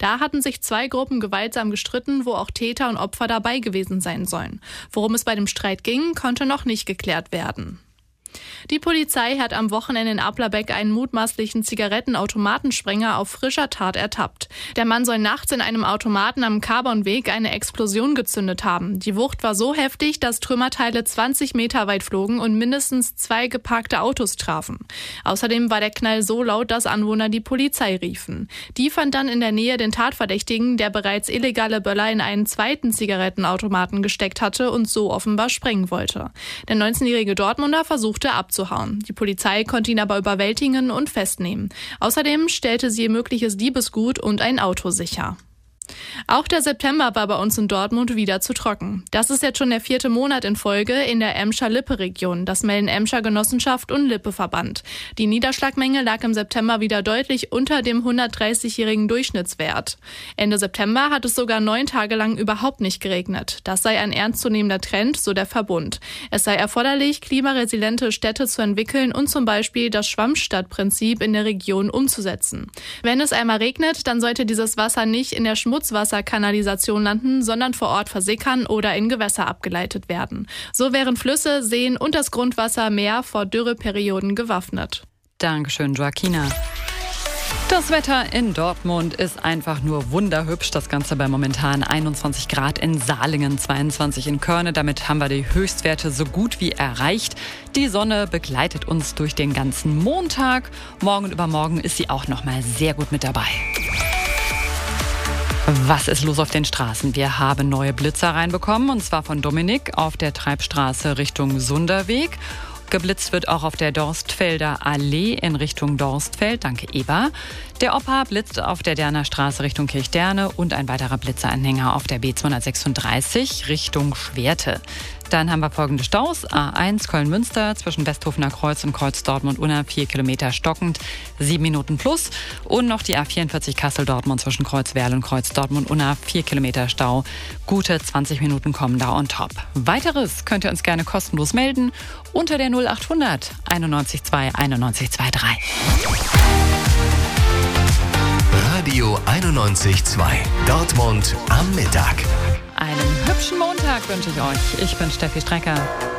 Da hatten sich 2 Gruppen gewaltsam gestritten, wo auch Täter und Opfer dabei gewesen sein sollen. Worum es bei dem Streit ging, konnte noch nicht geklärt werden. Die Polizei hat am Wochenende in Applerbeck einen mutmaßlichen Zigarettenautomatensprenger auf frischer Tat ertappt. Der Mann soll nachts in einem Automaten am Karbonweg eine Explosion gezündet haben. Die Wucht war so heftig, dass Trümmerteile 20 Meter weit flogen und mindestens 2 geparkte Autos trafen. Außerdem war der Knall so laut, dass Anwohner die Polizei riefen. Die fand dann in der Nähe den Tatverdächtigen, der bereits illegale Böller in einen zweiten Zigarettenautomaten gesteckt hatte und so offenbar sprengen wollte. Der 19-jährige Dortmunder versuchte abzuhauen. Die Polizei konnte ihn aber überwältigen und festnehmen. Außerdem stellte sie ihr mögliches Diebesgut und ein Auto sicher. Auch der September war bei uns in Dortmund wieder zu trocken. Das ist jetzt schon der 4. Monat in Folge in der Emscher-Lippe-Region. Das melden Emscher Genossenschaft und Lippe-Verband. Die Niederschlagmenge lag im September wieder deutlich unter dem 130-jährigen Durchschnittswert. Ende September hat es sogar 9 Tage lang überhaupt nicht geregnet. Das sei ein ernstzunehmender Trend, so der Verbund. Es sei erforderlich, klimaresiliente Städte zu entwickeln und zum Beispiel das Schwammstadtprinzip in der Region umzusetzen. Wenn es einmal regnet, dann sollte dieses Wasser nicht in der Schmutzwasserkanalisation landen, sondern vor Ort versickern oder in Gewässer abgeleitet werden. So wären Flüsse, Seen und das Grundwasser mehr vor Dürreperioden gewappnet. Dankeschön, Joaquina. Das Wetter in Dortmund ist einfach nur wunderhübsch. Das Ganze bei momentan 21 Grad in Salingen, 22 in Körne. Damit haben wir die Höchstwerte so gut wie erreicht. Die Sonne begleitet uns durch den ganzen Montag. Morgen und übermorgen ist sie auch noch mal sehr gut mit dabei. Was ist los auf den Straßen? Wir haben neue Blitzer reinbekommen, und zwar von Dominik auf der Treibstraße Richtung Sunderweg. Geblitzt wird auch auf der Dorstfelder Allee in Richtung Dorstfeld. Danke, Eva. Der Opa blitzt auf der Derner Straße Richtung Kirchderne und ein weiterer Blitzeranhänger auf der B236 Richtung Schwerte. Dann haben wir folgende Staus. A1 Köln-Münster zwischen Westhofener Kreuz und Kreuz Dortmund-Unna 4 Kilometer stockend, 7 Minuten plus. Und noch die A44 Kassel-Dortmund zwischen Kreuz-Werl und Kreuz Dortmund-Unna 4 Kilometer Stau. Gute 20 Minuten kommen da on top. Weiteres könnt ihr uns gerne kostenlos melden unter der 0800 91 2 91 23. Radio 91.2 Dortmund am Mittag. Einen hübschen Montag wünsche ich euch. Ich bin Steffi Strecker.